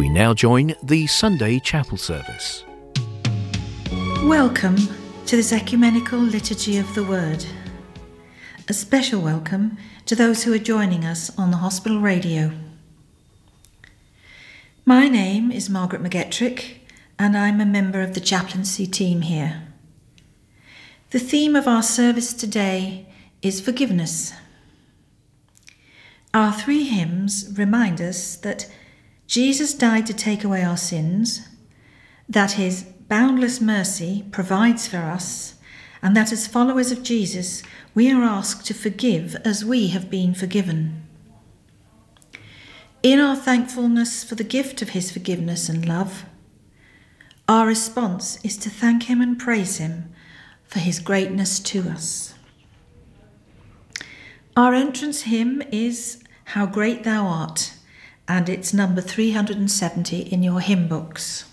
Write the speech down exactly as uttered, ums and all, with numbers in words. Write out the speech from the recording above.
We now join the Sunday chapel service. Welcome to this ecumenical liturgy of the Word. A special welcome to those who are joining us on the hospital radio. My name is Margaret McGettrick and I'm a member of the chaplaincy team here. The theme of our service today is forgiveness. Our three hymns remind us that Jesus died to take away our sins, that his boundless mercy provides for us, and that as followers of Jesus, we are asked to forgive as we have been forgiven. In our thankfulness for the gift of his forgiveness and love, our response is to thank him and praise him for his greatness to us. Our entrance hymn is How Great Thou Art, and it's number three hundred seventy in your hymn books.